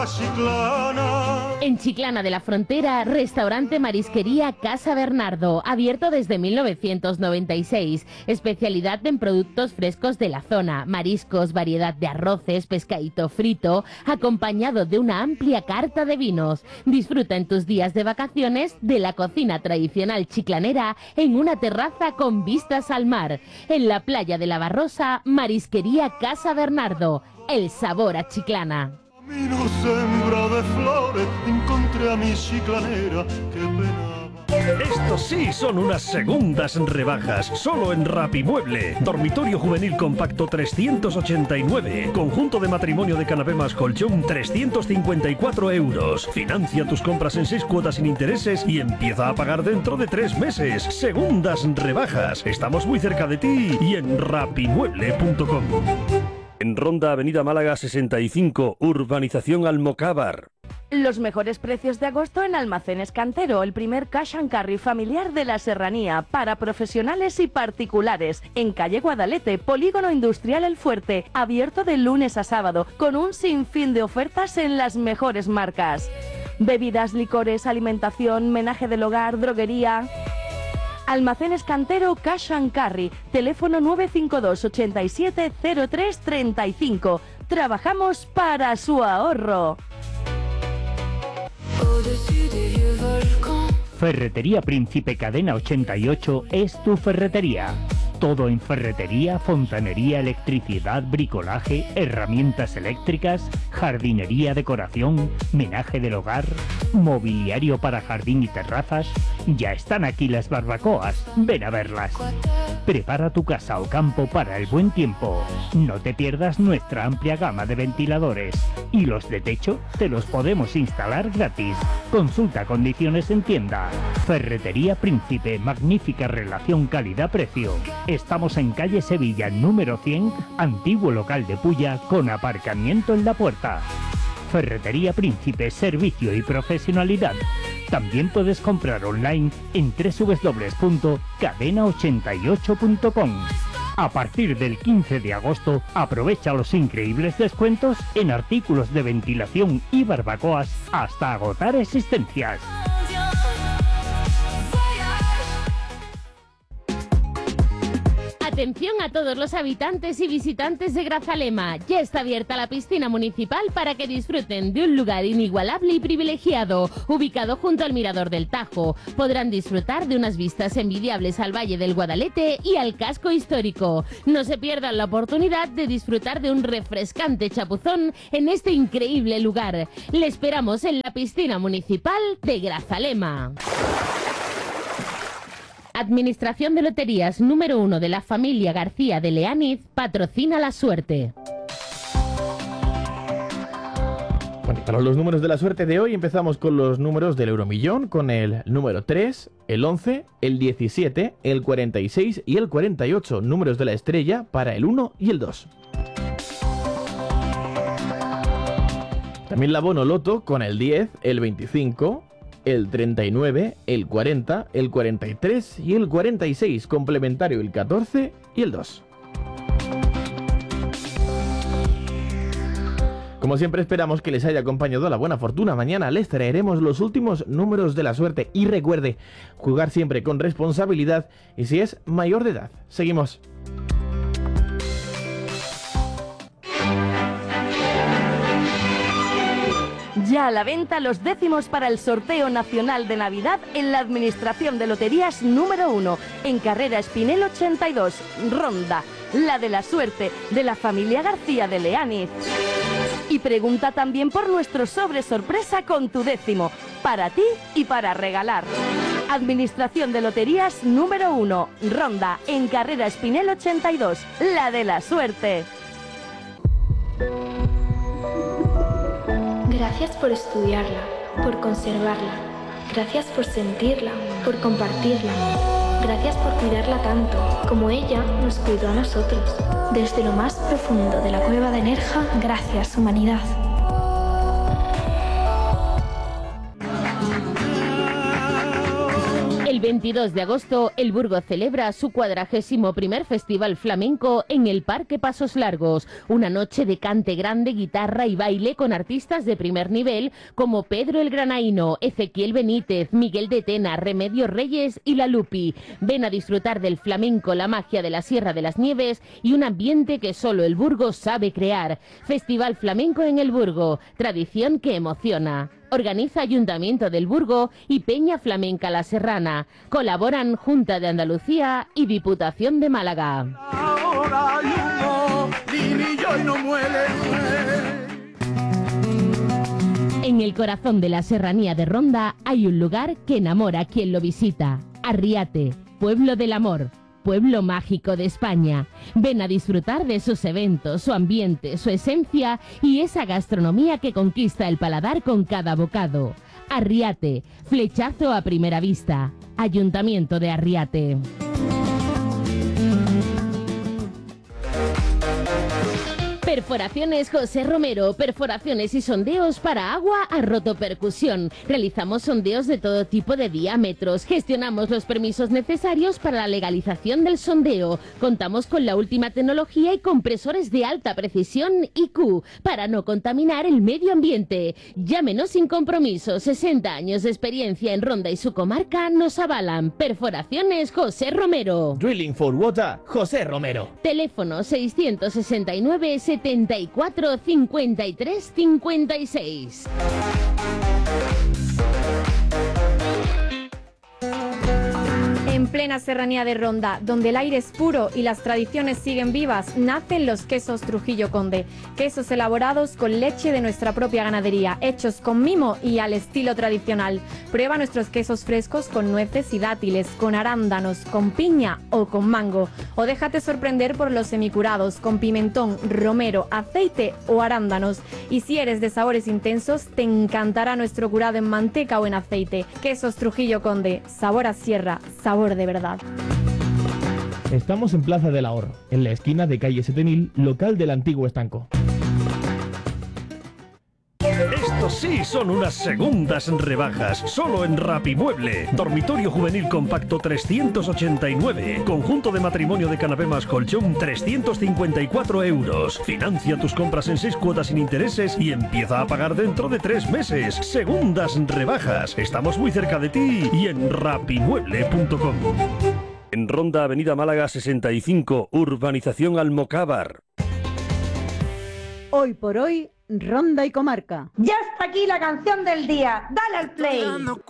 En Chiclana de la Frontera, restaurante Marisquería Casa Bernardo, abierto desde 1996. Especialidad en productos frescos de la zona, mariscos, variedad de arroces, pescadito frito, acompañado de una amplia carta de vinos. Disfruta en tus días de vacaciones de la cocina tradicional chiclanera en una terraza con vistas al mar. En la playa de la Barrosa, Marisquería Casa Bernardo, el sabor a Chiclana. Camino sembra de flores, encontré a mi chiclanera que penaba. Estos sí son unas segundas rebajas, solo en Rapimueble. Dormitorio juvenil compacto 389. Conjunto de matrimonio de canapé más colchón 354 euros. Financia tus compras en 6 cuotas sin intereses y empieza a pagar dentro de 3 meses. Segundas rebajas. Estamos muy cerca de ti y en rapimueble.com. En Ronda, Avenida Málaga 65, Urbanización Almocávar. Los mejores precios de agosto en Almacenes Cantero, el primer cash and carry familiar de la Serranía, para profesionales y particulares, en calle Guadalete, Polígono Industrial El Fuerte, abierto de lunes a sábado, con un sinfín de ofertas en las mejores marcas. Bebidas, licores, alimentación, menaje del hogar, droguería. Almacenes Cantero Cash and Carry, teléfono 952 87 03 35. Trabajamos para su ahorro. Ferretería Príncipe Cadena 88 es tu ferretería. Todo en ferretería, fontanería, electricidad, bricolaje, herramientas eléctricas, jardinería, decoración, menaje del hogar, mobiliario para jardín y terrazas. Ya están aquí las barbacoas, ven a verlas. Prepara tu casa o campo para el buen tiempo. No te pierdas nuestra amplia gama de ventiladores. Y los de techo te los podemos instalar gratis. Consulta condiciones en tienda. Ferretería Príncipe, magnífica relación calidad-precio. Estamos en calle Sevilla, número 100, antiguo local de Pulla, con aparcamiento en la puerta. Ferretería Príncipe, servicio y profesionalidad. También puedes comprar online en www.cadena88.com. A partir del 15 de agosto, aprovecha los increíbles descuentos en artículos de ventilación y barbacoas hasta agotar existencias. Atención a todos los habitantes y visitantes de Grazalema. Ya está abierta la piscina municipal para que disfruten de un lugar inigualable y privilegiado, ubicado junto al Mirador del Tajo. Podrán disfrutar de unas vistas envidiables al Valle del Guadalete y al casco histórico. No se pierdan la oportunidad de disfrutar de un refrescante chapuzón en este increíble lugar. Le esperamos en la piscina municipal de Grazalema. Administración de Loterías número 1 de la familia García de Leániz patrocina la suerte. Bueno, y para los números de la suerte de hoy empezamos con los números del Euromillón, con el número 3, el 11, el 17, el 46 y el 48, números de la estrella para el 1 y el 2. También la Bono Loto con el 10, el 25, el 39, el 40, el 43 y el 46, complementario el 14 y el 2. Como siempre esperamos que les haya acompañado la buena fortuna. Mañana les traeremos los últimos números de la suerte y recuerde, jugar siempre con responsabilidad y si es mayor de edad. Seguimos. Ya a la venta los décimos para el sorteo nacional de Navidad en la Administración de Loterías número 1, en carrera Espinel 82, Ronda, la de la suerte de la familia García de Leániz. Y pregunta también por nuestro sobre sorpresa con tu décimo, para ti y para regalar. Administración de Loterías número 1, Ronda, en carrera Espinel 82, la de la suerte. Gracias por estudiarla, por conservarla. Gracias por sentirla, por compartirla. Gracias por cuidarla tanto, como ella nos cuidó a nosotros. Desde lo más profundo de la cueva de Nerja, gracias, humanidad. El 22 de agosto, el Burgo celebra su 41º Festival Flamenco en el Parque Pasos Largos. Una noche de cante grande, guitarra y baile con artistas de primer nivel como Pedro el Granaíno, Ezequiel Benítez, Miguel de Tena, Remedios Reyes y La Lupi. Ven a disfrutar del flamenco, la magia de la Sierra de las Nieves y un ambiente que solo el Burgo sabe crear. Festival Flamenco en el Burgo, tradición que emociona. Organiza Ayuntamiento del Burgo y Peña Flamenca La Serrana. Colaboran Junta de Andalucía y Diputación de Málaga. En el corazón de la serranía de Ronda hay un lugar que enamora a quien lo visita. Arriate, pueblo del amor. Pueblo mágico de España. Ven a disfrutar de sus eventos, su ambiente, su esencia y esa gastronomía que conquista el paladar con cada bocado. Arriate, flechazo a primera vista. Ayuntamiento de Arriate. Perforaciones José Romero, perforaciones y sondeos para agua a rotopercusión. Realizamos sondeos de todo tipo de diámetros, gestionamos los permisos necesarios para la legalización del sondeo. Contamos con la última tecnología y compresores de alta precisión IQ para no contaminar el medio ambiente. Llámenos sin compromiso, 60 años de experiencia en Ronda y su comarca nos avalan. Perforaciones José Romero. Drilling for Water, José Romero. Teléfono 669 74 53 56. En plena serranía de Ronda, donde el aire es puro y las tradiciones siguen vivas, nacen los quesos Trujillo Conde. Quesos elaborados con leche de nuestra propia ganadería, hechos con mimo y al estilo tradicional. Prueba nuestros quesos frescos con nueces y dátiles, con arándanos, con piña o con mango. O déjate sorprender por los semicurados, con pimentón, romero, aceite o arándanos. Y si eres de sabores intensos, te encantará nuestro curado en manteca o en aceite. Quesos Trujillo Conde, sabor a sierra, sabor de verdad. Estamos en Plaza del Ahorro, en la esquina de calle 7000, local del antiguo estanco. Estos sí son unas segundas rebajas, solo en Rapimueble. Dormitorio juvenil compacto 389. Conjunto de matrimonio de canapé más colchón 354 euros. Financia tus compras en 6 cuotas sin intereses y empieza a pagar dentro de 3 meses. Segundas rebajas. Estamos muy cerca de ti y en rapimueble.com. En Ronda, Avenida Málaga 65, Urbanización Almocávar. Hoy por hoy, Ronda y Comarca. Ya está aquí la canción del día. Dale al play.